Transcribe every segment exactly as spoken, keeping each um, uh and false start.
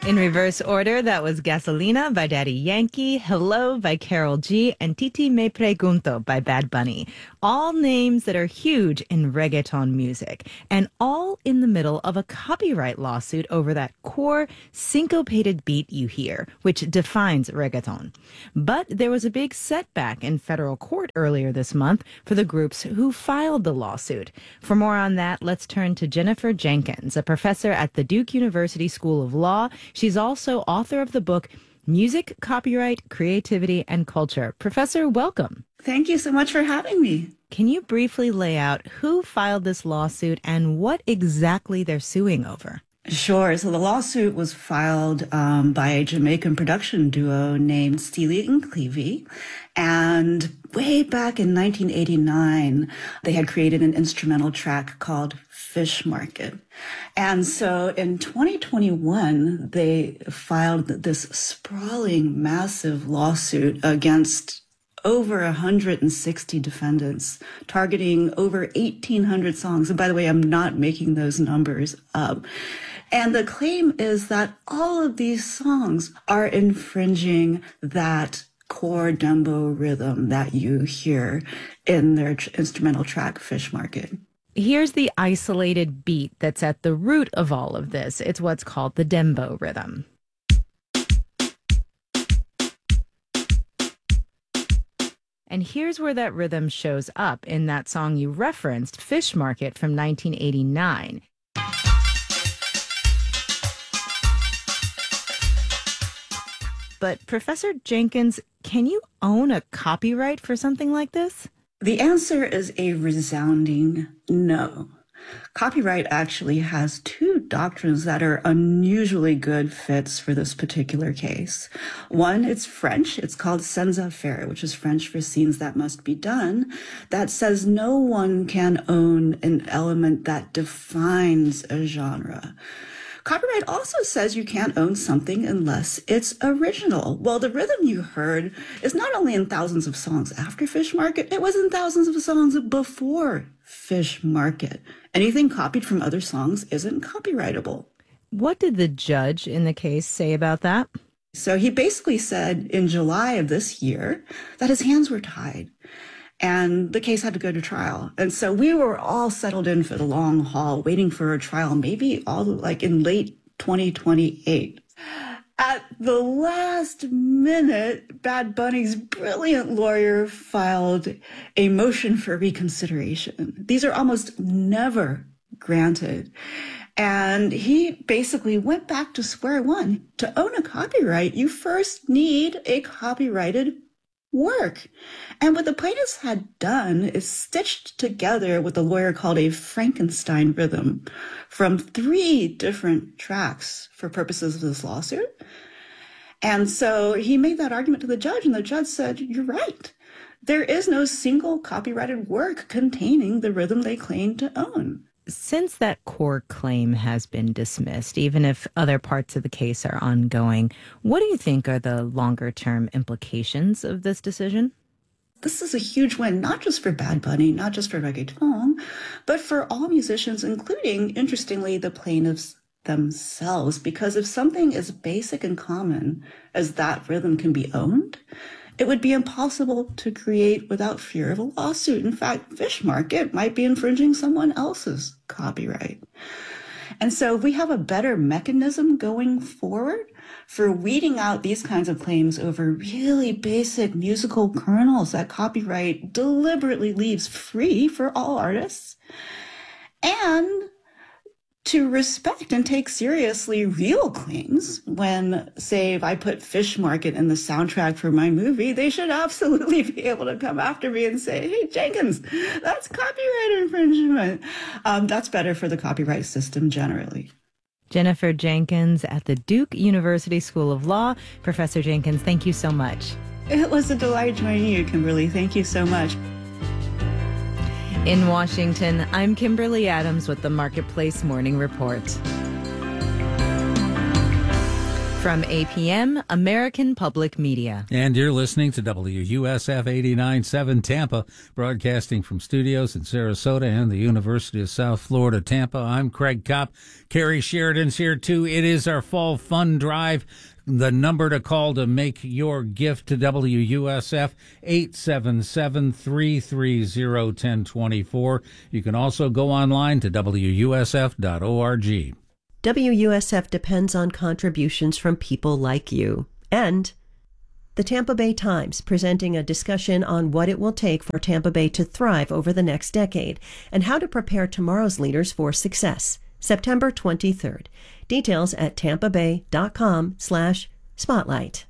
In reverse order, that was Gasolina by Daddy Yankee, Hello by Karol G, and Titi Me Pregunto by Bad Bunny. All names that are huge in reggaeton music, and all in the middle of a copyright lawsuit over that core syncopated beat you hear, which defines reggaeton. But there was a big setback in federal court earlier this month for the groups who filed the lawsuit. For more on that, let's turn to Jennifer Jenkins, a professor at the Duke University School of Law. She's also author of the book Music, Copyright, Creativity, and Culture. Professor, welcome. Thank you so much for having me. Can you briefly lay out who filed this lawsuit and what exactly they're suing over? Sure. So the lawsuit was filed um, by a Jamaican production duo named Steely and Clevie. And way back in nineteen eighty-nine, they had created an instrumental track called Fish Market. And so in twenty twenty-one, they filed this sprawling, massive lawsuit against over one hundred sixty defendants, targeting over eighteen hundred songs. And by the way, I'm not making those numbers up. And the claim is that all of these songs are infringing that core dembow rhythm that you hear in their tr- instrumental track, Fish Market. Here's the isolated beat that's at the root of all of this. It's what's called the dembow rhythm. And here's where that rhythm shows up in that song you referenced, Fish Market from nineteen eighty-nine. But Professor Jenkins, can you own a copyright for something like this? The answer is a resounding no. Copyright actually has two doctrines that are unusually good fits for this particular case. One, it's French. It's called savoir-faire, which is French for scenes that must be done, that says no one can own an element that defines a genre. Copyright also says you can't own something unless it's original. Well, the rhythm you heard is not only in thousands of songs after Fish Market, it was in thousands of songs before Fish Market. Anything copied from other songs isn't copyrightable. What did the judge in the case say about that? So he basically said in July of this year that his hands were tied and the case had to go to trial. And so we were all settled in for the long haul, waiting for a trial, maybe all like in late twenty twenty-eight. At the last minute, Bad Bunny's brilliant lawyer filed a motion for reconsideration. These are almost never granted. And he basically went back to square one. To own a copyright, you first need a copyrighted work. And what the plaintiffs had done is stitched together what the lawyer called a Frankenstein rhythm from three different tracks for purposes of this lawsuit. And so he made that argument to the judge, and the judge said, you're right. There is no single copyrighted work containing the rhythm they claim to own. Since that core claim has been dismissed, even if other parts of the case are ongoing, what do you think are the longer-term implications of this decision? This is a huge win, not just for Bad Bunny, not just for reggaeton, but for all musicians, including, interestingly, the plaintiffs themselves. Because if something as basic and common as that rhythm can be owned, it would be impossible to create without fear of a lawsuit. In fact, Fish Market might be infringing someone else's copyright. And so we have a better mechanism going forward for weeding out these kinds of claims over really basic musical kernels that copyright deliberately leaves free for all artists, and to respect and take seriously real claims. When, say, if I put Fish Market in the soundtrack for my movie, they should absolutely be able to come after me and say, hey, Jenkins, that's copyright infringement. Um, that's better for the copyright system generally. Jennifer Jenkins at the Duke University School of Law. Professor Jenkins, thank you so much. It was a delight joining you, Kimberly. Thank you so much. In Washington, I'm Kimberly Adams with the Marketplace Morning Report. From A P M, American Public Media. And you're listening to W U S F eighty-nine point seven Tampa, broadcasting from studios in Sarasota and the University of South Florida, Tampa. I'm Craig Kopp. Carrie Sheridan's here, too. It is our fall fund drive. The number to call to make your gift to W U S F, eight seven seven, three three zero, one zero two four. You can also go online to W U S F dot org. W U S F depends on contributions from people like you. And the Tampa Bay Times, presenting a discussion on what it will take for Tampa Bay to thrive over the next decade and how to prepare tomorrow's leaders for success. September twenty-third. Details at tampa bay dot com slash spotlight.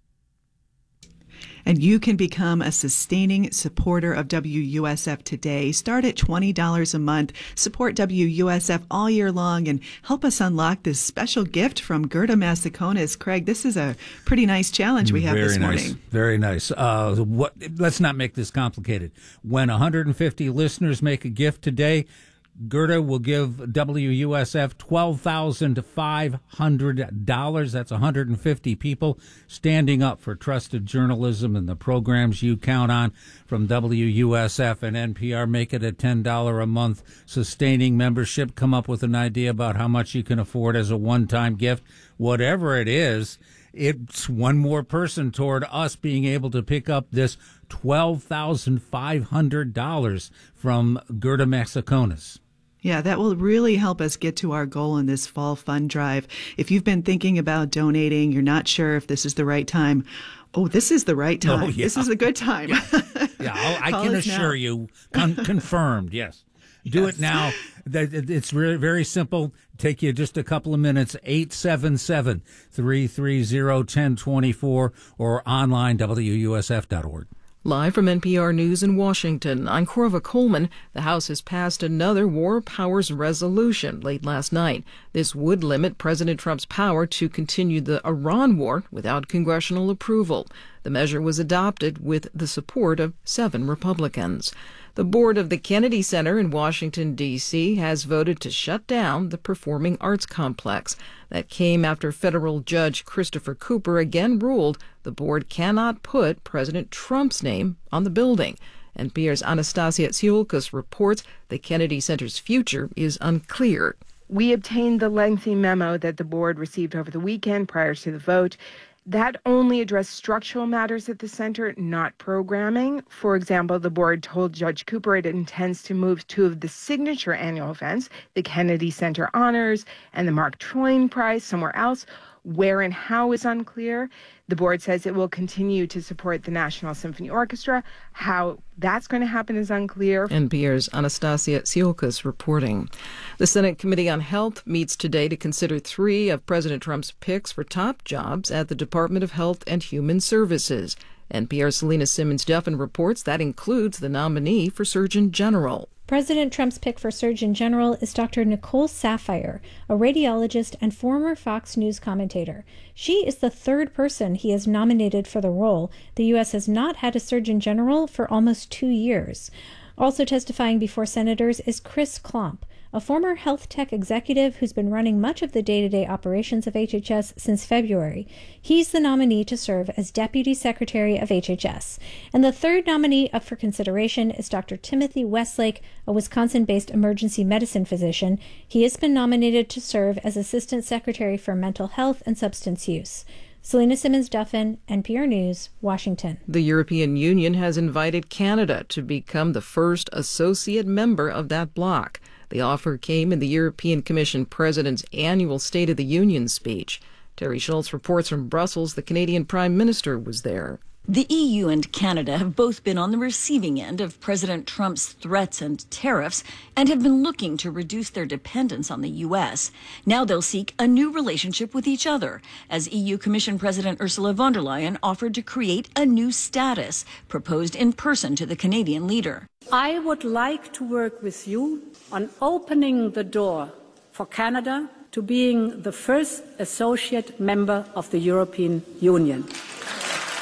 And you can become a sustaining supporter of W U S F today. Start at twenty dollars a month. Support W U S F all year long and help us unlock this special gift from Gerda Massaconas. Craig, this is a pretty nice challenge we have Very this nice. morning. Very nice. Uh, what? Let's not make this complicated. When one hundred fifty listeners make a gift today, Gerda will give W U S F twelve thousand five hundred dollars. That's one hundred fifty people standing up for trusted journalism and the programs you count on from W U S F and N P R. Make it a ten dollars a month sustaining membership. Come up with an idea about how much you can afford as a one-time gift. Whatever it is, it's one more person toward us being able to pick up this twelve thousand five hundred dollars from Gerda Massaconas. Yeah, that will really help us get to our goal in this fall fund drive. If you've been thinking about donating, you're not sure if this is the right time. Oh, this is the right time. Oh, yeah. This is a good time. Yeah, I'll, I can assure now. you, con- confirmed, yes. Do yes. it now. It's really very simple. Take you just a couple of minutes. eight seven seven, three three zero, one zero two four or online, W U S F dot org. Live from N P R News in Washington, I'm Corva Coleman. The House has passed another War Powers resolution late last night. This would limit President Trump's power to continue the Iran war without congressional approval. The measure was adopted with the support of seven Republicans. The board of the Kennedy Center in Washington, D C has voted to shut down the Performing Arts Complex. That came after federal judge Christopher Cooper again ruled the board cannot put President Trump's name on the building. N P R's Anastasia Tsiolkas reports the Kennedy Center's future is unclear. We obtained the lengthy memo that the board received over the weekend prior to the vote. That only addressed structural matters at the center, not programming. For example, the board told Judge Cooper it intends to move two of the signature annual events, the Kennedy Center Honors and the Mark Twain Prize, somewhere else. Where and how is unclear. The board says it will continue to support the National Symphony Orchestra. How that's going to happen is unclear. N P R's Anastasia Tsiolkas reporting. The Senate Committee on Health meets today to consider three of President Trump's picks for top jobs at the Department of Health and Human Services. N P R's Selena Simmons-Duffin reports that includes the nominee for Surgeon General. President Trump's pick for Surgeon General is Doctor Nicole Saphier, a radiologist and former Fox News commentator. She is the third person he has nominated for the role. The U S has not had a Surgeon General for almost two years. Also testifying before senators is Chris Klomp, a former health tech executive who's been running much of the day-to-day operations of H H S since February. He's the nominee to serve as Deputy Secretary of H H S. And the third nominee up for consideration is Doctor Timothy Westlake, a Wisconsin-based emergency medicine physician. He has been nominated to serve as Assistant Secretary for Mental Health and Substance Use. Selena Simmons-Duffin, N P R News, Washington. The European Union has invited Canada to become the first associate member of that bloc. The offer came in the European Commission President's annual State of the Union speech. Terry Schultz reports from Brussels. The Canadian Prime Minister was there. The E U and Canada have both been on the receiving end of President Trump's threats and tariffs and have been looking to reduce their dependence on the U S. Now they'll seek a new relationship with each other, as E U Commission President Ursula von der Leyen offered to create a new status proposed in person to the Canadian leader. I would like to work with you on opening the door for Canada to being the first associate member of the European Union.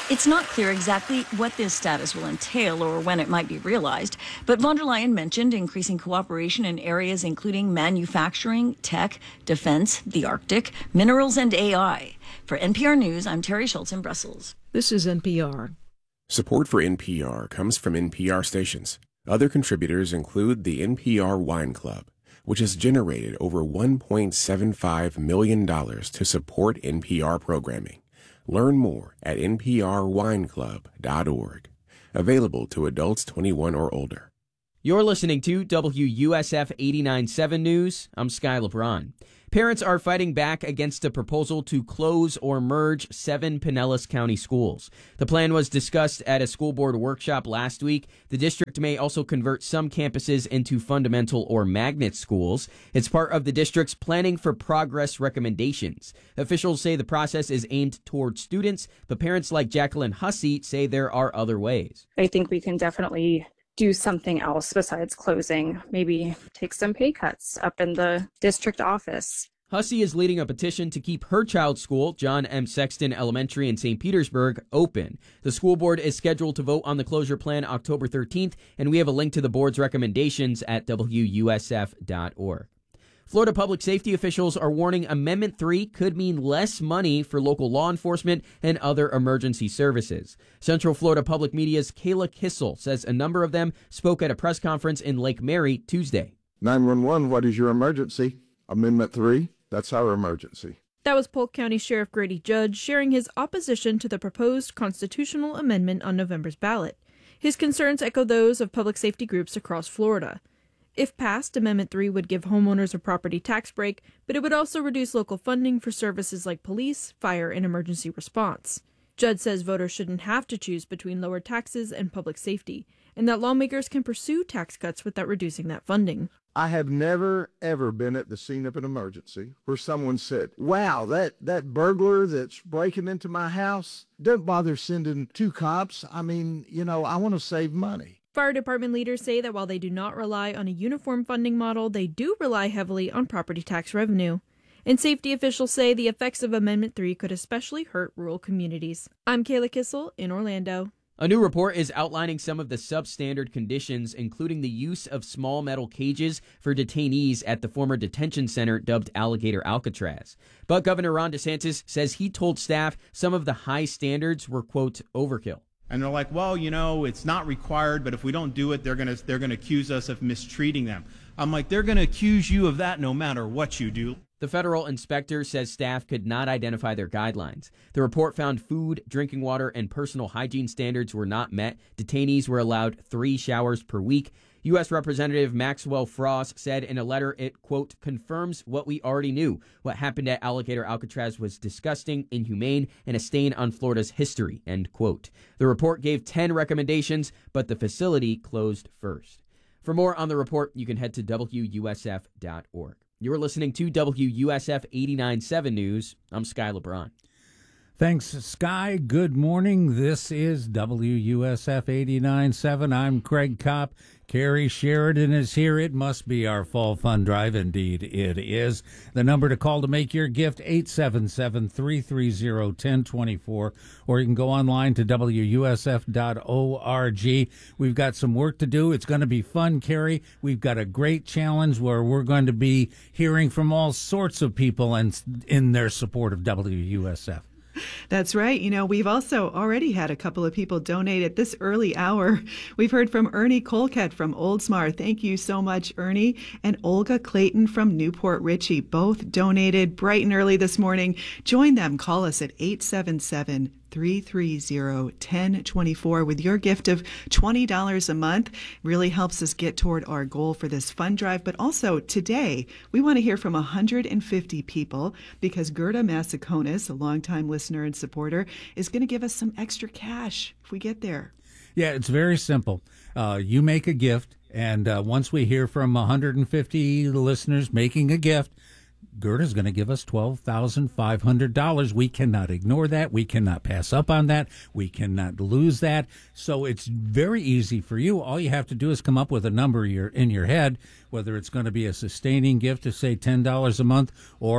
It's not clear exactly what this status will entail or when it might be realized, but von der Leyen mentioned increasing cooperation in areas including manufacturing, tech, defense, the Arctic, minerals, and A I. For N P R News, I'm Terry Schultz in Brussels. This is N P R. Support for N P R comes from N P R stations. Other contributors include the N P R Wine Club, which has generated over one point seven five million dollars to support N P R programming. Learn more at N P R wine club dot org. Available to adults twenty-one or older. You're listening to W U S F eighty-nine point seven News. I'm Sky LeBron. Parents are fighting back against a proposal to close or merge seven Pinellas County schools. The plan was discussed at a school board workshop last week. The district may also convert some campuses into fundamental or magnet schools. It's part of the district's Planning for Progress recommendations. Officials say the process is aimed toward students, but parents like Jacqueline Hussey say there are other ways. I think we can definitely do something else besides closing, maybe take some pay cuts up in the district office. Hussey is leading a petition to keep her child's school, John M. Sexton Elementary in Saint Petersburg, open. The school board is scheduled to vote on the closure plan October thirteenth, and we have a link to the board's recommendations at W U S F dot org. Florida public safety officials are warning Amendment three could mean less money for local law enforcement and other emergency services. Central Florida Public Media's Kayla Kissel says a number of them spoke at a press conference in Lake Mary Tuesday. nine one one, what is your emergency? Amendment three, that's our emergency. That was Polk County Sheriff Grady Judge sharing his opposition to the proposed constitutional amendment on November's ballot. His concerns echo those of public safety groups across Florida. If passed, Amendment three would give homeowners a property tax break, but it would also reduce local funding for services like police, fire, and emergency response. Judd says voters shouldn't have to choose between lower taxes and public safety, and that lawmakers can pursue tax cuts without reducing that funding. I have never, ever been at the scene of an emergency where someone said, wow, that, that burglar that's breaking into my house, don't bother sending two cops. I mean, you know, I want to save money. Fire department leaders say that while they do not rely on a uniform funding model, they do rely heavily on property tax revenue. And safety officials say the effects of Amendment three could especially hurt rural communities. I'm Kayla Kissel in Orlando. A new report is outlining some of the substandard conditions, including the use of small metal cages for detainees at the former detention center dubbed Alligator Alcatraz. But Governor Ron DeSantis says he told staff some of the high standards were, quote, overkill. And they're like, well, you know, it's not required, but if we don't do it, they're going to they're going to accuse us of mistreating them. I'm like, they're going to accuse you of that no matter what you do. The federal inspector says staff could not identify their guidelines. The report found food, drinking water, and personal hygiene standards were not met. Detainees were allowed three showers per week. U S Representative Maxwell Frost said in a letter it, quote, confirms what we already knew. What happened at Alligator Alcatraz was disgusting, inhumane, and a stain on Florida's history, end quote. The report gave ten recommendations, but the facility closed first. For more on the report, you can head to W U S F dot org. You're listening to W U S F eighty-nine point seven News. I'm Sky LeBron. Thanks, Sky. Good morning. This is W U S F eighty-nine point seven. I'm Craig Kopp. Carrie Sheridan is here. It must be our fall fund drive. Indeed, it is. The number to call to make your gift, eight seven seven, three three zero, one zero two four, or you can go online to W U S F dot org. We've got some work to do. It's going to be fun, Carrie. We've got a great challenge where we're going to be hearing from all sorts of people and in their support of W U S F. That's right. You know, we've also already had a couple of people donate at this early hour. We've heard from Ernie Colcat from Oldsmar. Thank you so much, Ernie. And Olga Clayton from Newport Richey. Both donated bright and early this morning. Join them. Call us at eight seven seven, three three zero, one zero two four with your gift of twenty dollars a month. Really helps us get toward our goal for this fund drive. But also today, we want to hear from one hundred fifty people because Gerda Massaconis, a longtime listener and supporter, is going to give us some extra cash if we get there. Yeah, it's very simple. Uh, you make a gift, and uh, once we hear from one hundred fifty listeners making a gift, Gerda's going to give us twelve thousand five hundred dollars. We cannot ignore that. We cannot pass up on that. We cannot lose that. So it's very easy for you. All you have to do is come up with a number in your head, whether it's going to be a sustaining gift of, say, ten dollars a month, or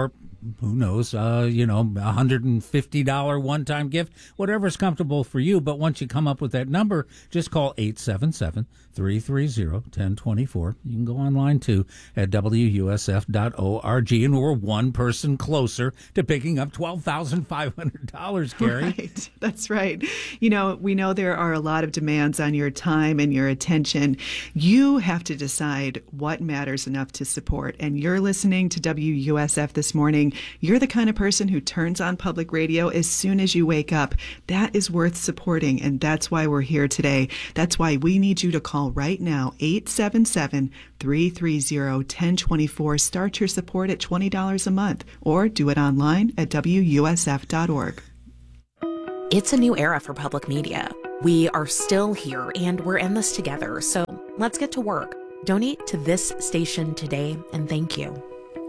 who knows, uh, you know, one hundred fifty dollars one-time gift, whatever's comfortable for you. But once you come up with that number, just call eight seven seven, three three zero, one zero two four. You can go online, too, at W U S F dot org, and we're one person closer to picking up twelve thousand five hundred dollars, Carrie. Right. That's right. You know, we know there are a lot of demands on your time and your attention. You have to decide what matters enough to support. And you're listening to W U S F this morning. You're the kind of person who turns on public radio as soon as you wake up. That is worth supporting, and that's why we're here today. That's why we need you to call right now, eight seven seven, three three zero, one zero two four. Start your support at twenty dollars a month, or do it online at W U S F dot org. It's a new era for public media. We are still here, and we're in this together, so let's get to work. Donate to this station today, and thank you.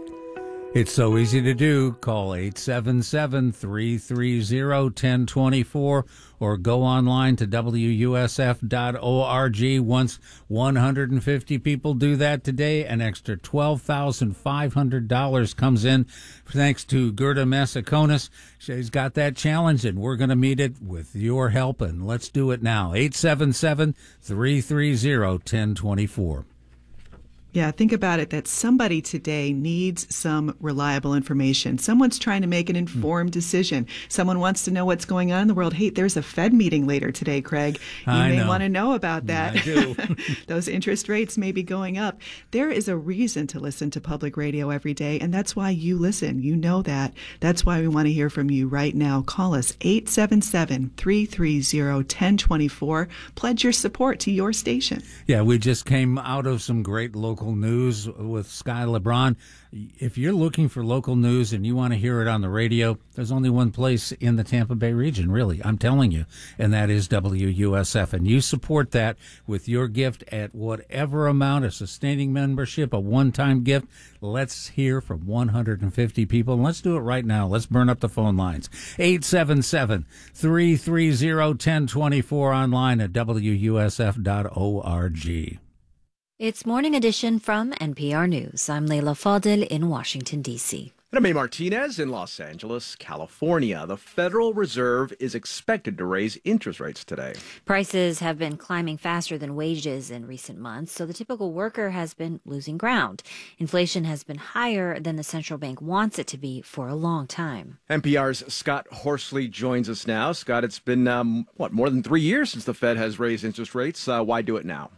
It's so easy to do. Call eight seven seven, three three zero, one zero two four or go online to W U S F dot org. Once one hundred fifty people do that today, an extra twelve thousand five hundred dollars comes in thanks to Gerda Massaconis. She's got that challenge, and we're going to meet it with your help, and let's do it now. eight seven seven, three three zero, one zero two four. Yeah, think about it, that somebody today needs some reliable information. Someone's trying to make an informed decision. Someone wants to know what's going on in the world. Hey, there's a Fed meeting later today, Craig. You I may know. want to know about that. I do. Those interest rates may be going up. There is a reason to listen to public radio every day, and that's why you listen. You know that. That's why we want to hear from you right now. Call us eight seven seven, three three zero, one zero two four. Pledge your support to your station. Yeah, we just came out of some great local news with Sky LeBron. If you're looking for local news and you want to hear it on the radio, there's only one place in the Tampa Bay region, really, I'm telling you, and that is W U S F. And you support that with your gift at whatever amount, a sustaining membership, a one-time gift. Let's hear from one hundred fifty people, and let's do it right now. Let's burn up the phone lines. eight seven seven, three three zero, one zero two four, online at W U S F dot org. It's Morning Edition from N P R News. I'm Leila Fadel in Washington, D C. And I'm May Martinez in Los Angeles, California. The Federal Reserve is expected to raise interest rates today. Prices have been climbing faster than wages in recent months, so the typical worker has been losing ground. Inflation has been higher than the central bank wants it to be for a long time. N P R's Scott Horsley joins us now. Scott, it's been, um, what, more than three years since the Fed has raised interest rates. Uh, why do it now?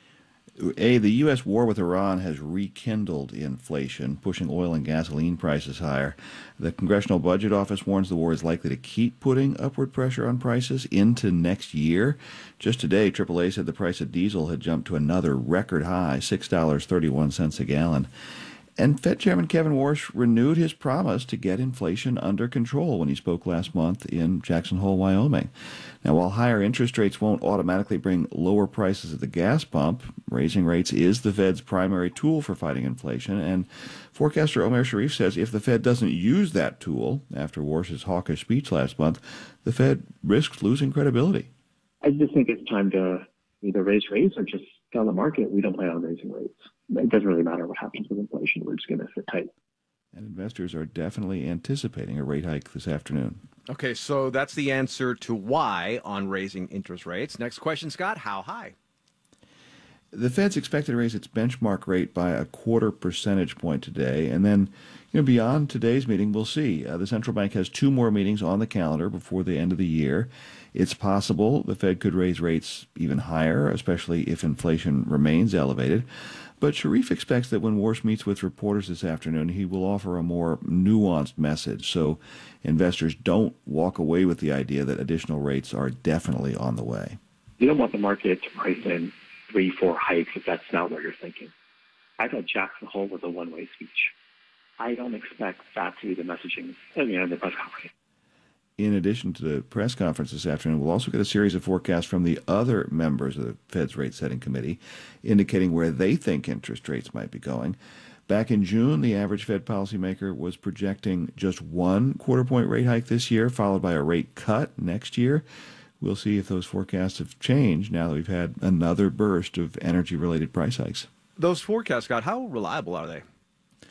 A, the U S war with Iran has rekindled inflation, pushing oil and gasoline prices higher. The Congressional Budget Office warns the war is likely to keep putting upward pressure on prices into next year. Just today, triple A said the price of diesel had jumped to another record high, six dollars and thirty-one cents a gallon. And Fed Chairman Kevin Warsh renewed his promise to get inflation under control when he spoke last month in Jackson Hole, Wyoming. Now, while higher interest rates won't automatically bring lower prices at the gas pump, raising rates is the Fed's primary tool for fighting inflation. And forecaster Omer Sharif says if the Fed doesn't use that tool after Warsh's hawkish speech last month, the Fed risks losing credibility. I just think it's time to either raise rates or just tell the market we don't plan on raising rates. It doesn't really matter what happens with inflation. We're just going to sit tight. And investors are definitely anticipating a rate hike this afternoon. Okay, so that's the answer to why on raising interest rates. Next question, Scott, how high? The Fed's expected to raise its benchmark rate by a quarter percentage point today. And then, you know, beyond today's meeting, we'll see. Uh, the central bank has two more meetings on the calendar before the end of the year. It's possible the Fed could raise rates even higher, especially if inflation remains elevated. But Sharif expects that when Warsh meets with reporters this afternoon, he will offer a more nuanced message so investors don't walk away with the idea that additional rates are definitely on the way. You don't want the market to price in three, four hikes if that's not what you're thinking. I thought Jackson Hole was a one-way speech. I don't expect that to be the messaging at the end of the press conference. In addition to the press conference this afternoon, we'll also get a series of forecasts from the other members of the Fed's rate-setting committee, indicating where they think interest rates might be going. Back in June, the average Fed policymaker was projecting just one quarter-point rate hike this year, followed by a rate cut next year. We'll see if those forecasts have changed now that we've had another burst of energy-related price hikes. Those forecasts, Scott, how reliable are they?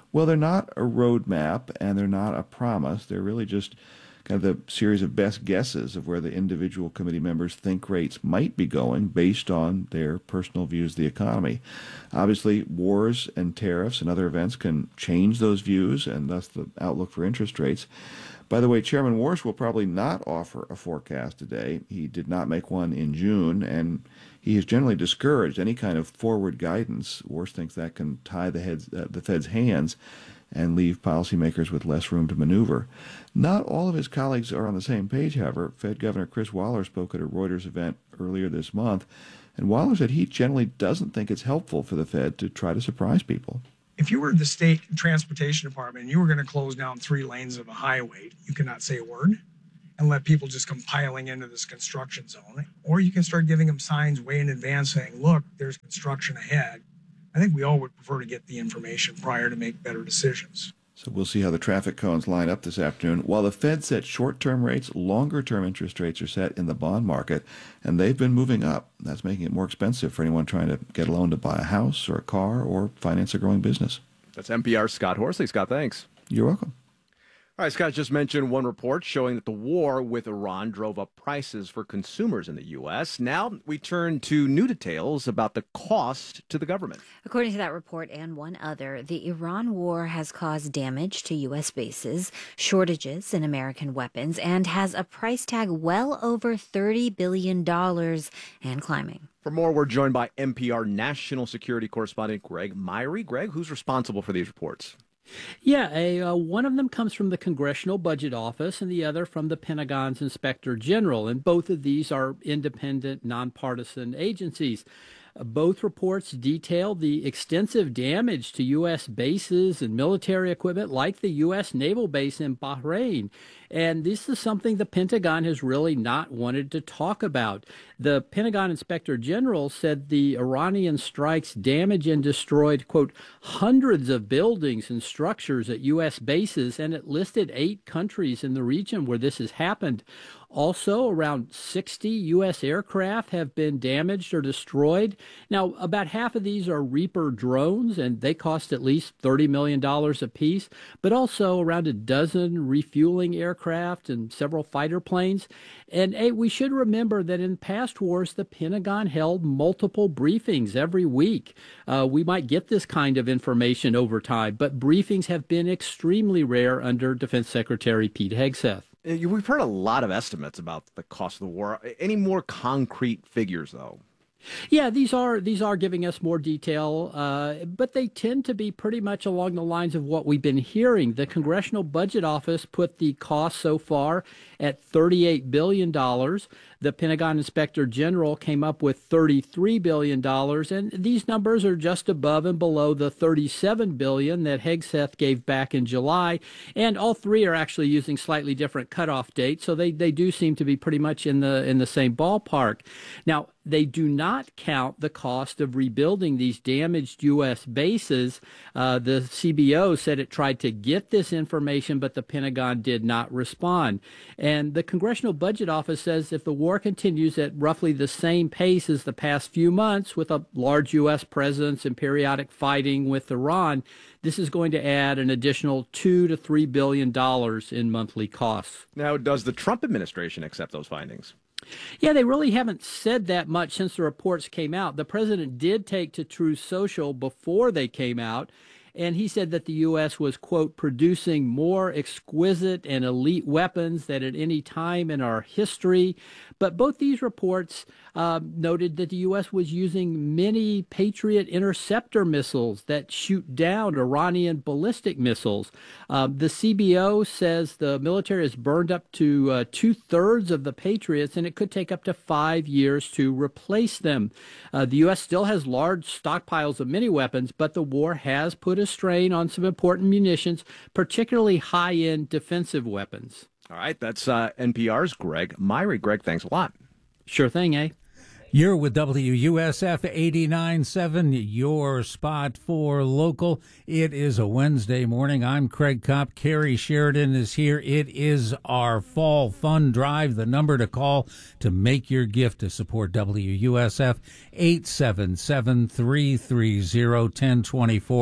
Well, they're not a roadmap and they're not a promise. They're really just kind of the series of best guesses of where the individual committee members think rates might be going based on their personal views of the economy. Obviously, wars and tariffs and other events can change those views and thus the outlook for interest rates. By the way, Chairman Warsh will probably not offer a forecast today. He did not make one in June, and he has generally discouraged any kind of forward guidance. Warsh thinks that can tie the, heads, uh, the Fed's hands and leave policymakers with less room to maneuver. Not all of his colleagues are on the same page, however. Fed Governor Chris Waller spoke at a Reuters event earlier this month, and Waller said he generally doesn't think it's helpful for the Fed to try to surprise people. If you were the state transportation department and you were going to close down three lanes of a highway, you cannot say a word and let people just come piling into this construction zone. Or you can start giving them signs way in advance saying, look, there's construction ahead. I think we all would prefer to get the information prior to make better decisions. So we'll see how the traffic cones line up this afternoon. While the Fed sets short-term rates, longer-term interest rates are set in the bond market, and they've been moving up. That's making it more expensive for anyone trying to get a loan to buy a house or a car or finance a growing business. That's N P R's Scott Horsley. Scott, thanks. You're welcome. All right, Scott just mentioned one report showing that the war with Iran drove up prices for consumers in the U S. Now we turn to new details about the cost to the government. According to that report and one other, the Iran war has caused damage to U S bases, shortages in American weapons, and has a price tag well over thirty billion dollars and climbing. For more, we're joined by N P R national security correspondent Greg Myrie. Greg, who's responsible for these reports? Yeah, a, uh, one of them comes from the Congressional Budget Office and the other from the Pentagon's Inspector General. And both of these are independent, nonpartisan agencies. Uh, both reports detail the extensive damage to U S bases and military equipment like the U S naval base in Bahrain. And this is something the Pentagon has really not wanted to talk about. The Pentagon Inspector General said the Iranian strikes damaged and destroyed, quote, hundreds of buildings and structures at U S bases, and it listed eight countries in the region where this has happened. Also, around sixty U S aircraft have been damaged or destroyed. Now, about half of these are Reaper drones, and they cost at least thirty million dollars apiece, but also around a dozen refueling aircraft and several fighter planes. And hey, we should remember that in past wars, the Pentagon held multiple briefings every week. Uh, we might get this kind of information over time, but briefings have been extremely rare under Defense Secretary Pete Hegseth. We've heard a lot of estimates about the cost of the war. Any more concrete figures, though? Yeah, these are these are giving us more detail, uh, but they tend to be pretty much along the lines of what we've been hearing. The Congressional Budget Office put the cost so far at thirty-eight billion dollars. The Pentagon Inspector General came up with thirty-three billion dollars, and these numbers are just above and below the thirty-seven billion dollars that Hegseth gave back in July, and all three are actually using slightly different cutoff dates, so they, they do seem to be pretty much in the in the same ballpark. Now, they do not count the cost of rebuilding these damaged U S bases. Uh, the C B O said it tried to get this information, but the Pentagon did not respond. And the Congressional Budget Office says if the war continues at roughly the same pace as the past few months, with a large U S presence and periodic fighting with Iran, this is going to add an additional two to three billion dollars in monthly costs. Now, does the Trump administration accept those findings? Yeah, they really haven't said that much since the reports came out. The president did take to Truth Social before they came out, and he said that the U S was, quote, producing more exquisite and elite weapons than at any time in our history. But both these reports uh, noted that the U S was using many Patriot interceptor missiles that shoot down Iranian ballistic missiles. Uh, the C B O says the military has burned up to uh, two-thirds of the Patriots, and it could take up to five years to replace them. Uh, the U S still has large stockpiles of many weapons, but the war has put a strain on some important munitions, particularly high-end defensive weapons. All right, that's uh, N P R's Greg Myrie. Greg, thanks a lot. Sure thing, eh? You're with W U S F eighty-nine point seven, your spot for local. It is a Wednesday morning. I'm Craig Kopp. Carrie Sheridan is here. It is our fall fund drive. The number to call to make your gift to support W U S F, eight seven seven, three three zero, one zero two four.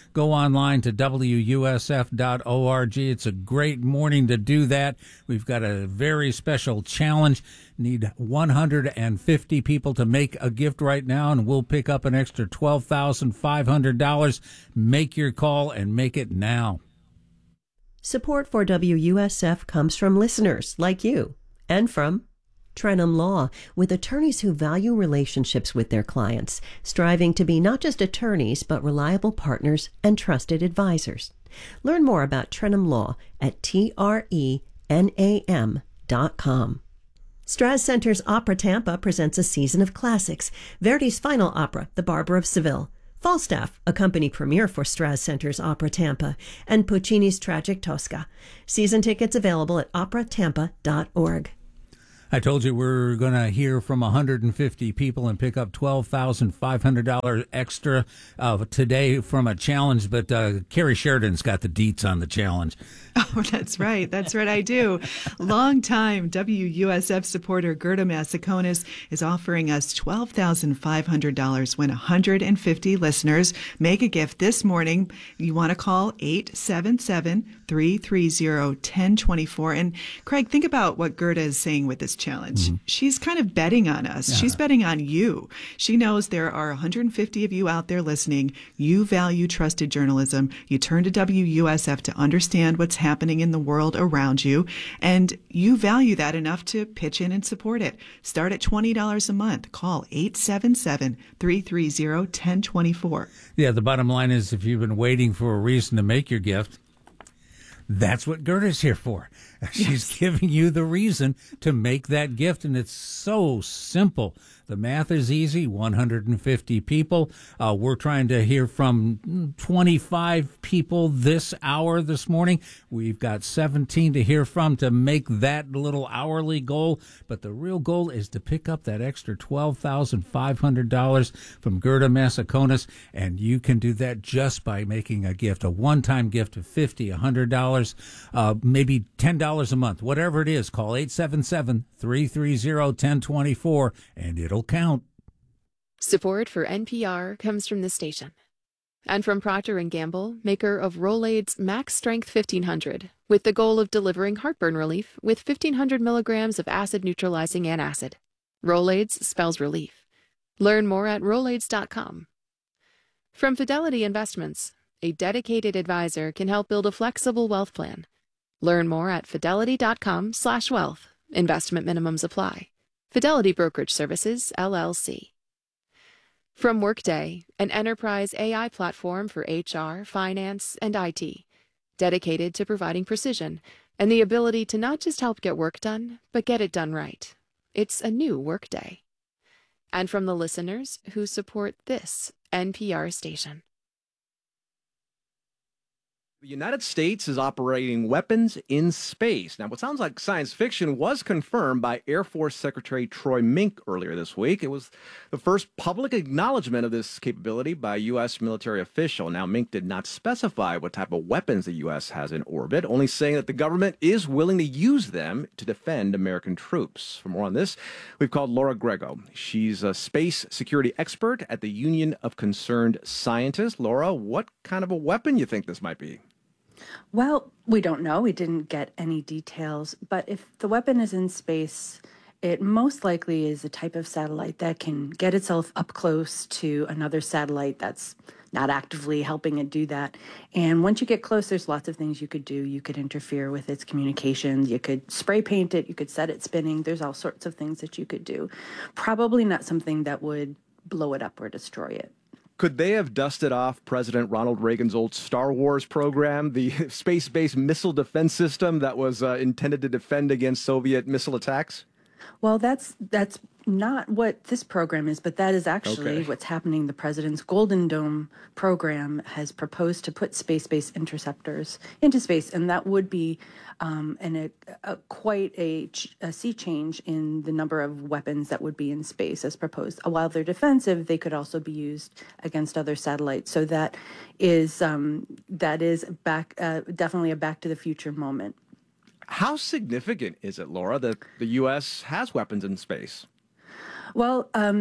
go online to W U S F dot org. It's a great morning to do that. We've got a very special challenge. Need one hundred fifty people to make a gift right now, and we'll pick up an extra twelve thousand five hundred dollars. Make your call and make it now. Support for W U S F comes from listeners like you and from Trenum Law, with attorneys who value relationships with their clients, striving to be not just attorneys, but reliable partners and trusted advisors. Learn more about Trenum Law at T R E N A M dot com. Straz Center's Opera Tampa presents a season of classics. Verdi's final opera, The Barber of Seville. Falstaff, a company premiere for Straz Center's Opera Tampa, and Puccini's tragic Tosca. Season tickets available at opera tampa dot org. I told you we're going to hear from one hundred fifty people and pick up twelve thousand five hundred dollars extra uh, today from a challenge, but uh, Carrie Sheridan's got the deets on the challenge. Oh, that's right. That's right. I do. Longtime W U S F supporter Gerda Massaconis is offering us twelve thousand five hundred dollars when one hundred fifty listeners make a gift this morning. You want to call eight seven seven, three three zero, one zero two four. And Craig, think about what Gerda is saying with this challenge. Mm-hmm. She's kind of betting on us. Yeah. She's betting on you. She knows there are one hundred fifty of you out there listening. You value trusted journalism. You turn to W U S F to understand what's happening in the world around you, and you value that enough to pitch in and support it. Start at twenty dollars a month. Call eight seven seven, three three zero, one zero two four. Yeah, the bottom line is if you've been waiting for a reason to make your gift, that's what Gerda's here for. She's yes. giving you the reason to make that gift, and it's so simple. The math is easy, one hundred fifty people. Uh, we're trying to hear from twenty-five people this hour this morning. We've got seventeen to hear from to make that little hourly goal, but the real goal is to pick up that extra twelve thousand five hundred dollars from Gerda Massaconis, and you can do that just by making a gift, a one-time gift of fifty dollars, one hundred dollars, uh, maybe ten dollars a month, whatever it is. Call eight seven seven, three three zero, one zero two four, and it'll count. Support for N P R comes from the station and from Procter and Gamble, maker of Rolaids Max Strength fifteen hundred, with the goal of delivering heartburn relief with fifteen hundred milligrams of acid-neutralizing antacid. Rolaids spells relief. Learn more at rolaids dot com. From Fidelity Investments, a dedicated advisor can help build a flexible wealth plan. Learn more at fidelity dot com slash wealth. Investment minimums apply. Fidelity Brokerage Services, L L C. From Workday, an enterprise A I platform for H R, finance, and I T, dedicated to providing precision and the ability to not just help get work done, but get it done right. It's a new Workday. And from the listeners who support this N P R station. The United States is operating weapons in space. Now, what sounds like science fiction was confirmed by Air Force Secretary Troy Mink earlier this week. It was the first public acknowledgement of this capability by a U S military official. Now, Mink did not specify what type of weapons the U S has in orbit, only saying that the government is willing to use them to defend American troops. For more on this, we've called Laura Grego. She's a space security expert at the Union of Concerned Scientists. Laura, what kind of a weapon you think this might be? Well, we don't know. We didn't get any details. But if the weapon is in space, it most likely is a type of satellite that can get itself up close to another satellite that's not actively helping it do that. And once you get close, there's lots of things you could do. You could interfere with its communications. You could spray paint it. You could set it spinning. There's all sorts of things that you could do. Probably not something that would blow it up or destroy it. Could they have dusted off President Ronald Reagan's old Star Wars program, the space-based missile defense system that was uh, intended to defend against Soviet missile attacks? Well, that's that's not what this program is, but that is actually okay. what's happening. The president's Golden Dome program has proposed to put space-based interceptors into space, and that would be um, an, a, a, quite a, a sea change in the number of weapons that would be in space as proposed. While they're defensive, they could also be used against other satellites. So that is um, that is back uh, definitely a Back to the Future moment. How significant is it, Laura, that the U S has weapons in space? Well, um,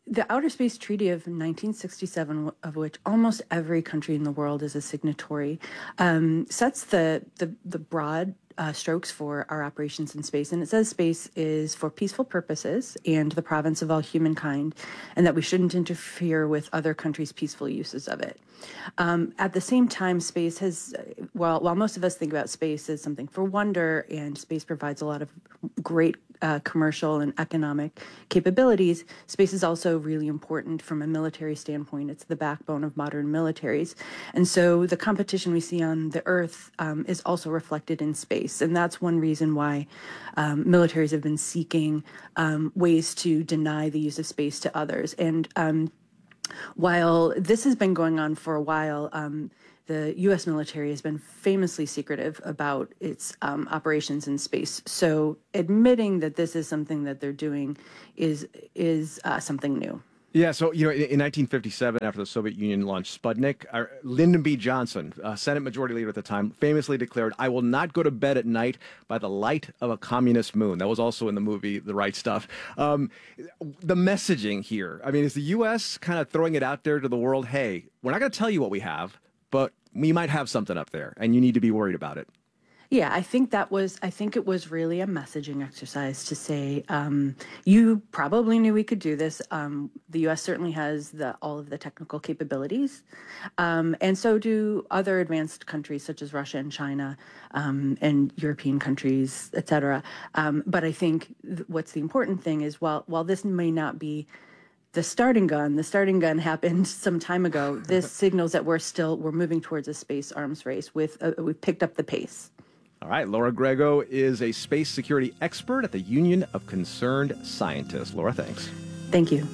the Outer Space Treaty of nineteen sixty-seven, of which almost every country in the world is a signatory, um, sets the, the, the broad Uh, strokes for our operations in space. And it says space is for peaceful purposes and the province of all humankind, and that we shouldn't interfere with other countries' peaceful uses of it. Um, at the same time, space has, well, while most of us think about space as something for wonder, and space provides a lot of great uh, commercial and economic capabilities, space is also really important from a military standpoint. It's the backbone of modern militaries. And so the competition we see on the Earth um, is also reflected in space. And that's one reason why um, militaries have been seeking um, ways to deny the use of space to others. And um, while this has been going on for a while, um, the U S military has been famously secretive about its um, operations in space. So admitting that this is something that they're doing is is uh, something new. Yeah, so, you know, in, in nineteen fifty-seven, after the Soviet Union launched Sputnik, uh, Lyndon B. Johnson, uh, Senate Majority Leader at the time, famously declared, "I will not go to bed at night by the light of a communist moon." That was also in the movie The Right Stuff. Um, the messaging here, I mean, is the U S kind of throwing it out there to the world, hey, we're not going to tell you what we have, but we might have something up there, and you need to be worried about it? Yeah, I think that was, I think it was really a messaging exercise to say, um, you probably knew we could do this. Um, the U S certainly has the, all of the technical capabilities. Um, and so do other advanced countries such as Russia and China um, and European countries, et cetera. Um, but I think th- what's the important thing is while, while this may not be the starting gun, the starting gun happened some time ago, this signals that we're still, we're moving towards a space arms race with, uh, we've picked up the pace. All right, Laura Grego is a space security expert at the Union of Concerned Scientists. Laura, thanks. Thank you.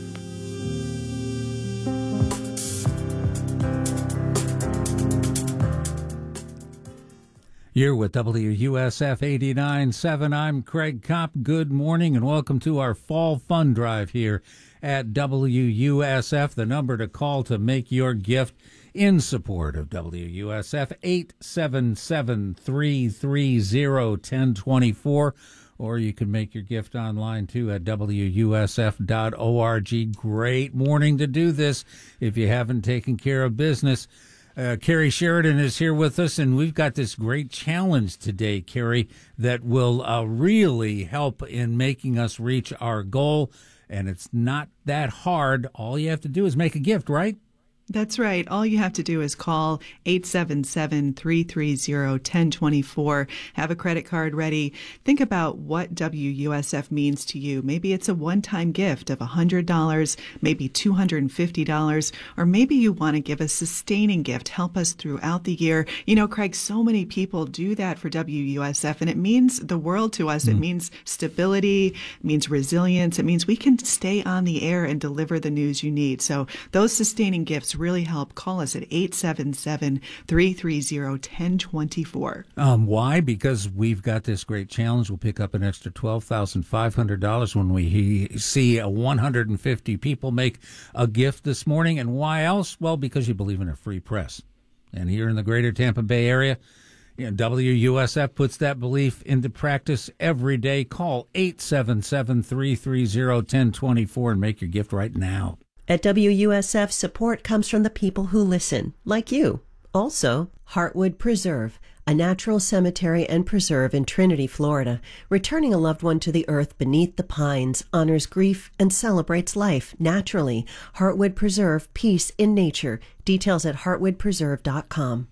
You're with W U S F eighty-nine point seven. I'm Craig Kopp. Good morning and welcome to our Fall Fund Drive here at W U S F. The number to call to make your gift in support of W U S F, eight seven seven, three three zero, one zero two four. Or you can make your gift online, too, at W U S F dot org. Great morning to do this if you haven't taken care of business. Uh, Carrie Sheridan is here with us, and we've got this great challenge today, Carrie, that will uh, really help in making us reach our goal. And it's not that hard. All you have to do is make a gift, right? That's right. All you have to do is call eight seven seven, three three zero, one zero two four. Have a credit card ready. Think about what W U S F means to you. Maybe it's a one-time gift of one hundred dollars, maybe two hundred fifty dollars, or maybe you want to give a sustaining gift. Help us throughout the year. You know, Craig, so many people do that for W U S F, and it means the world to us. Mm. It means stability. It means resilience. It means we can stay on the air and deliver the news you need. So those sustaining gifts really help. Call us at eight seven seven, three three zero, one zero two four. Um, why? Because we've got this great challenge. We'll pick up an extra twelve thousand five hundred dollars when we he, see a one hundred fifty people make a gift this morning. And why else? Well, because you believe in a free press. And here in the greater Tampa Bay area, you know, W U S F puts that belief into practice every day. Call eight seven seven, three three zero, one zero two four and make your gift right now. At W U S F, support comes from the people who listen, like you. Also, Heartwood Preserve, a natural cemetery and preserve in Trinity, Florida, returning a loved one to the earth beneath the pines, honors grief and celebrates life naturally. Heartwood Preserve, peace in nature. Details at heartwood preserve dot com.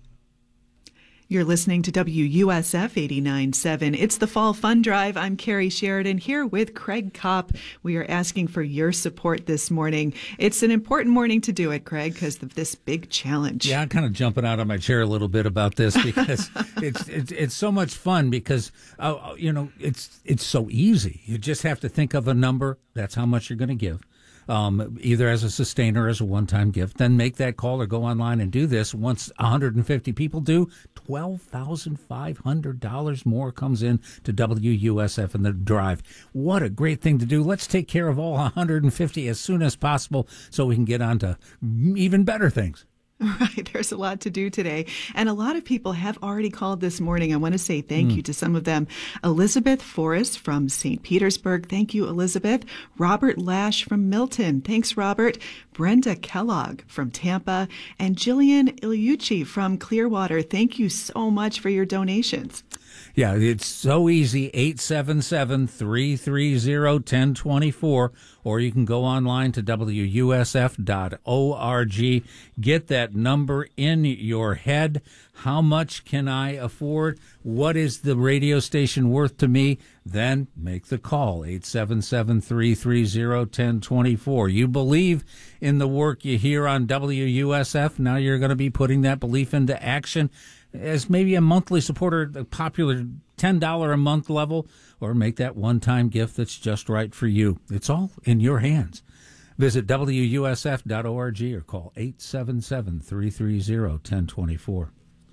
You're listening to W U S F eighty-nine point seven. It's the Fall Fun Drive. I'm Carrie Sheridan here with Craig Kopp. We are asking for your support this morning. It's an important morning to do it, Craig, because of this big challenge. Yeah, I'm kind of jumping out of my chair a little bit about this because it's, it's it's so much fun because, uh, you know, it's it's so easy. You just have to think of a number. That's how much you're going to give. Um, either as a sustainer or as a one-time gift, then make that call or go online and do this. Once one hundred fifty people do, twelve thousand five hundred dollars more comes in to W U S F in the drive. What a great thing to do. Let's take care of all one hundred fifty as soon as possible so we can get on to even better things. Right. There's a lot to do today. And a lot of people have already called this morning. I want to say thank mm. you to some of them. Elizabeth Forrest from Saint Petersburg. Thank you, Elizabeth. Robert Lash from Milton. Thanks, Robert. Brenda Kellogg from Tampa. And Jillian Iliucci from Clearwater. Thank you so much for your donations. Yeah, it's so easy, eight seven seven, three three zero, one zero two four, or you can go online to W U S F dot org. Get that number in your head. How much can I afford? What is the radio station worth to me? Then make the call, eight seven seven, three three zero, one zero two four. You believe in the work you hear on W U S F. Now you're going to be putting that belief into action as maybe a monthly supporter, the popular ten dollars a month level, or make that one-time gift that's just right for you. It's all in your hands. Visit W U S F dot org or call eight seven seven, three three zero, one zero two four.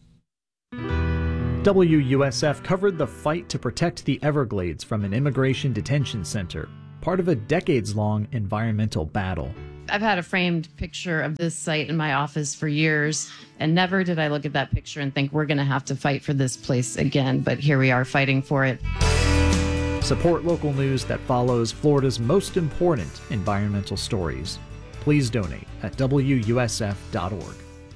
W U S F covered the fight to protect the Everglades from an immigration detention center, part of a decades-long environmental battle. I've had a framed picture of this site in my office for years, and never did I look at that picture and think we're going to have to fight for this place again, but here we are fighting for it. Support local news that follows Florida's most important environmental stories. Please donate at W U S F dot org.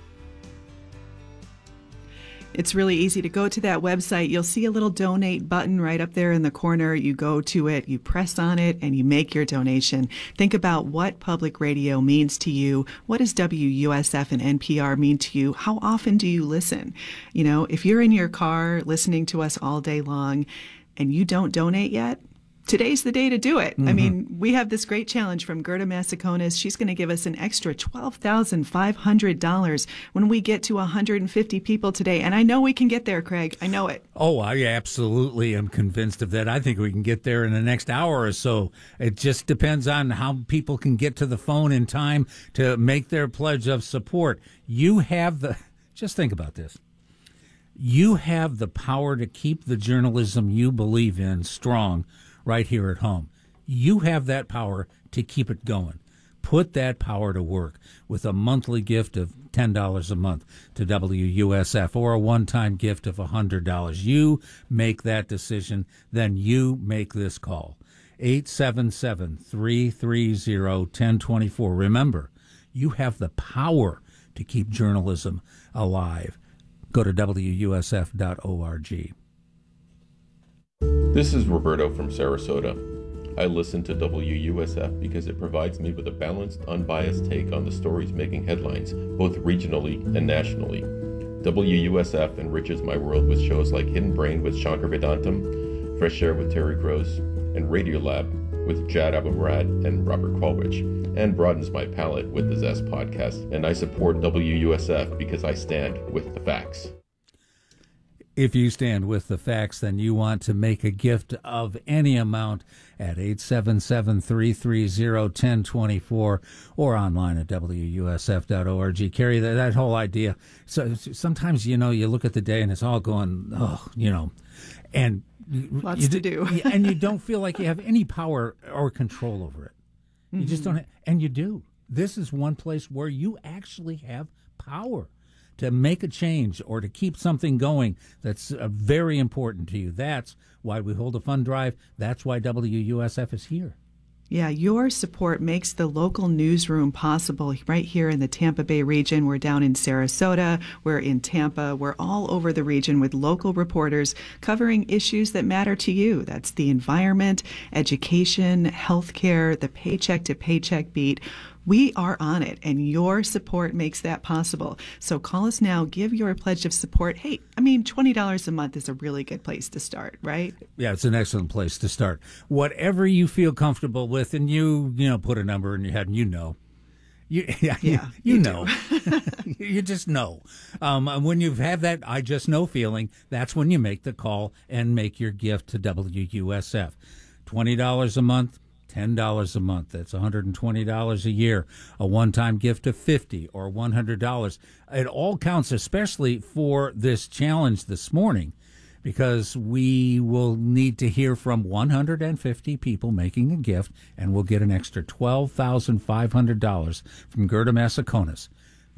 It's really easy to go to that website. You'll see a little donate button right up there in the corner. You go to it, you press on it, and you make your donation. Think about what public radio means to you. What does W U S F and N P R mean to you? How often do you listen? You know, if you're in your car listening to us all day long and you don't donate yet, today's the day to do it. Mm-hmm. I mean, we have this great challenge from Gerda Massaconas. She's going to give us an extra twelve thousand five hundred dollars when we get to one hundred fifty people today. And I know we can get there, Craig. I know it. Oh, I absolutely am convinced of that. I think we can get there in the next hour or so. It just depends on how people can get to the phone in time to make their pledge of support. You have the, just think about this. You have the power to keep the journalism you believe in strong right here at home. You have that power to keep it going. Put that power to work with a monthly gift of ten dollars a month to W U S F or a one-time gift of one hundred dollars. You make that decision, then you make this call. eight seven seven, three three zero, one zero two four. Remember, you have the power to keep journalism alive. Go to W U S F dot org. This is Roberto from Sarasota. I listen to W U S F because it provides me with a balanced, unbiased take on the stories making headlines, both regionally and nationally. W U S F enriches my world with shows like Hidden Brain with Shankar Vedantam, Fresh Air with Terry Gross, and Radiolab with Jad Abumrad and Robert Krulwich, and broadens my palette with the Zest podcast. And I support W U S F because I stand with the facts. If you stand with the facts, then you want to make a gift of any amount at eight seven seven, three three zero, one zero two four or online at W U S F dot org. Carrie, that, that whole idea. So sometimes, you know, you look at the day and it's all going, oh, you know, and lots you, to do. and you don't feel like you have any power or control over it. You mm-hmm. just don't have, and you do. This is one place where you actually have power to make a change or to keep something going that's uh, very important to you. That's why we hold a fund drive. That's why W U S F is here. Yeah, your support makes the local newsroom possible right here in the Tampa Bay region. We're down in Sarasota, we're in Tampa, we're all over the region with local reporters covering issues that matter to you. That's the environment, education, healthcare, the paycheck to paycheck beat. We are on it, and your support makes that possible. So call us now, give your pledge of support. Hey, I mean, twenty dollars a month is a really good place to start, right? Yeah, it's an excellent place to start. Whatever you feel comfortable with, and you, you know, put a number in your head and you know. You, yeah, yeah, you, you, you know. You just know. Um, when you have that I just know feeling, that's when you make the call and make your gift to W U S F. twenty dollars a month. ten dollars a month. That's one hundred twenty dollars a year. A one-time gift of fifty dollars or one hundred dollars. It all counts, especially for this challenge this morning, because we will need to hear from one hundred fifty people making a gift, and we'll get an extra twelve thousand five hundred dollars from Gerda Massaconas.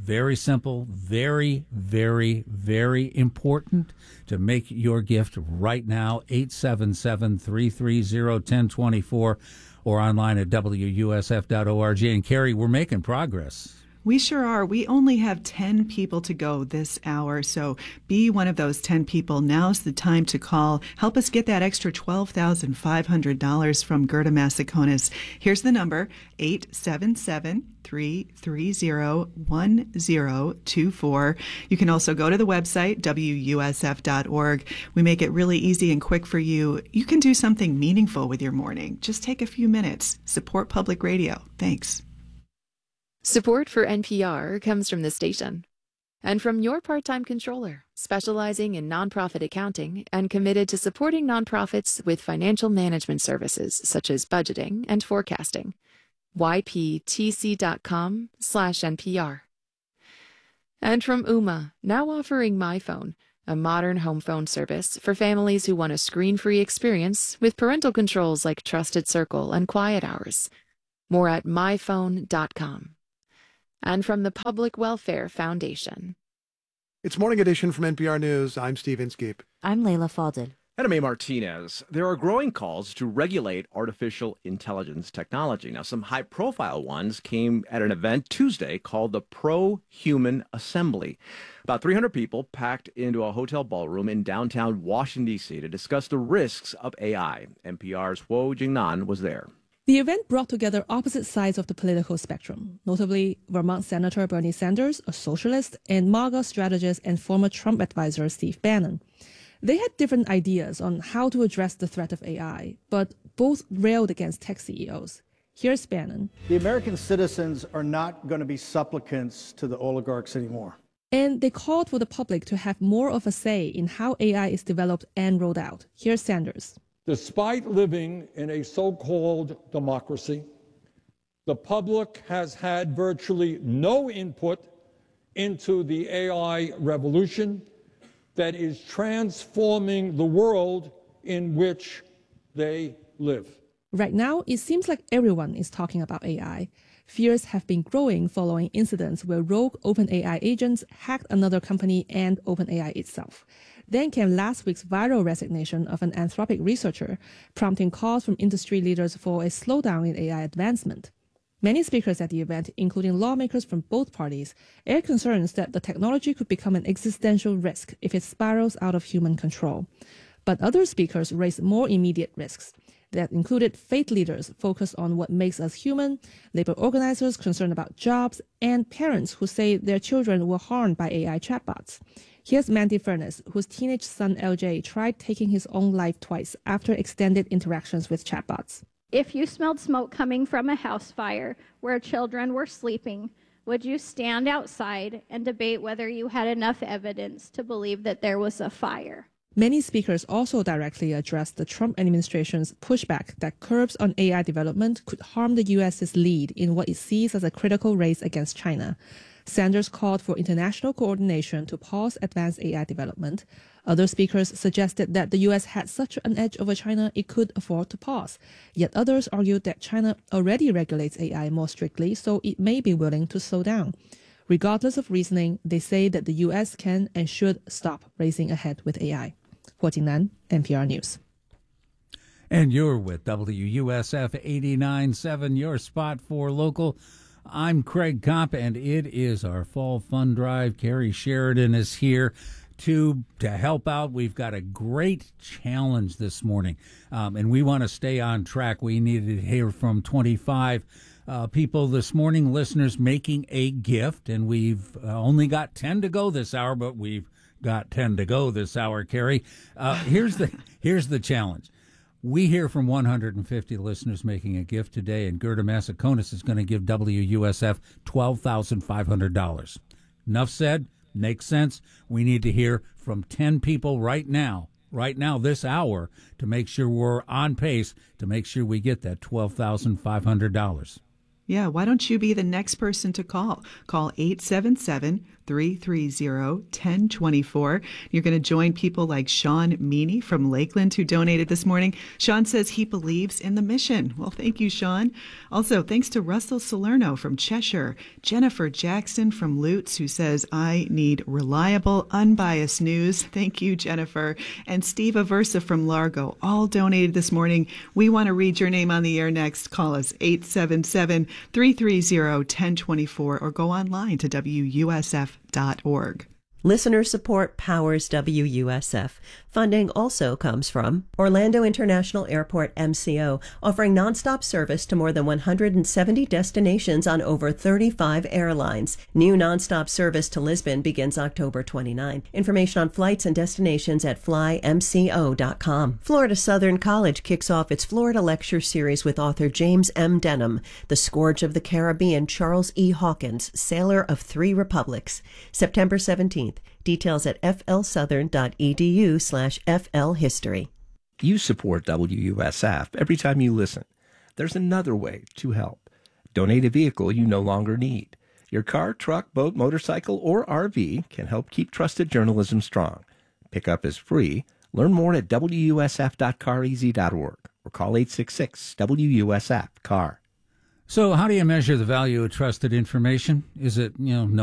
Very simple, very, very, very important to make your gift right now. eight seven seven, three three zero, one zero two four or online at W U S F dot org. And Carrie, we're making progress. We sure are. We only have ten people to go this hour, so be one of those ten people. Now's the time to call. Help us get that extra twelve thousand five hundred dollars from Gerda Massaconas. Here's the number, eight seven seven, three three zero, one zero two four. You can also go to the website, W U S F dot org. We make it really easy and quick for you. You can do something meaningful with your morning. Just take a few minutes. Support public radio. Thanks. Support for N P R comes from the station and from your part-time controller, specializing in nonprofit accounting and committed to supporting nonprofits with financial management services such as budgeting and forecasting. Y P T C dot com slash N P R. And from Ooma, now offering MyPhone, a modern home phone service for families who want a screen-free experience with parental controls like Trusted Circle and Quiet Hours. More at my phone dot com. And from the Public Welfare Foundation. It's Morning Edition from N P R News. I'm Steve Inskeep. I'm Layla Fadel. And I'm A. Martinez. There are growing calls to regulate artificial intelligence technology. Now, some high-profile ones came at an event Tuesday called the Pro-Human Assembly. About three hundred people packed into a hotel ballroom in downtown Washington, D C to discuss the risks of A I. N P R's Wo Jingnan was there. The event brought together opposite sides of the political spectrum, notably Vermont Senator Bernie Sanders, a socialist, and MAGA strategist and former Trump advisor Steve Bannon. They had different ideas on how to address the threat of A I, but both railed against tech C E Os. Here's Bannon. The American citizens are not going to be supplicants to the oligarchs anymore. And they called for the public to have more of a say in how A I is developed and rolled out. Here's Sanders. Despite living in a so-called democracy, the public has had virtually no input into the A I revolution that is transforming the world in which they live. Right now, it seems like everyone is talking about A I. Fears have been growing following incidents where rogue OpenAI agents hacked another company and OpenAI itself. Then came last week's viral resignation of an Anthropic researcher, prompting calls from industry leaders for a slowdown in A I advancement. Many speakers at the event, including lawmakers from both parties, aired concerns that the technology could become an existential risk if it spirals out of human control. But other speakers raised more immediate risks that included faith leaders focused on what makes us human, labor organizers concerned about jobs, and parents who say their children were harmed by A I chatbots. Here's Mandy Furness, whose teenage son L J tried taking his own life twice after extended interactions with chatbots. If you smelled smoke coming from a house fire where children were sleeping, would you stand outside and debate whether you had enough evidence to believe that there was a fire? Many speakers also directly addressed the Trump administration's pushback that curbs on A I development could harm the U S's lead in what it sees as a critical race against China. Sanders called for international coordination to pause advanced A I development. Other speakers suggested that the U S had such an edge over China it could afford to pause. Yet others argued that China already regulates A I more strictly, so it may be willing to slow down. Regardless of reasoning, they say that the U S can and should stop racing ahead with A I. Wo Jingnan, N P R News. And you're with W U S F eighty-nine point seven, your spot for local. I'm Craig Kopp, and it is our Fall Fun Drive. Carrie Sheridan is here to to help out. We've got a great challenge this morning, um, and we want to stay on track. We needed to hear from twenty-five uh, people this morning, listeners making a gift, and we've uh, only got ten to go this hour, but we've got ten to go this hour, Carrie. Uh, here's the here's the challenge. We hear from one hundred fifty listeners making a gift today, and Gerda Massaconas is going to give W U S F twelve thousand five hundred dollars. Enough said. Makes sense. We need to hear from ten people right now, right now, this hour, to make sure we're on pace to make sure we get that twelve thousand five hundred dollars. Yeah, why don't you be the next person to call? Call eight seven seven, three three zero, one zero two four. You're going to join people like Sean Meany from Lakeland, who donated this morning. Sean says he believes in the mission. Well, thank you, Sean. Also, thanks to Russell Salerno from Cheshire, Jennifer Jackson from Lutz, who says, I need reliable, unbiased news. Thank you, Jennifer. And Steve Aversa from Largo, all donated this morning. We want to read your name on the air next. Call us eight seven seven, three three zero, one zero two four or go online to W U S F dot org. Listener support powers W U S F. Funding also comes from Orlando International Airport M C O, offering nonstop service to more than one hundred seventy destinations on over thirty-five airlines. New nonstop service to Lisbon begins October twenty-ninth. Information on flights and destinations at fly m c o dot com. Florida Southern College kicks off its Florida Lecture Series with author James M. Denham, The Scourge of the Caribbean, Charles E. Hawkins, Sailor of Three Republics, September seventeenth. Details at flsouthern.edu slash flhistory. You support W U S F every time you listen. There's another way to help. Donate a vehicle you no longer need. Your car, truck, boat, motorcycle, or R V can help keep trusted journalism strong. Pickup is free. Learn more at w u s f dot car easy dot org or call eight six six W U S F C A R. So how do you measure the value of trusted information? Is it, you know, no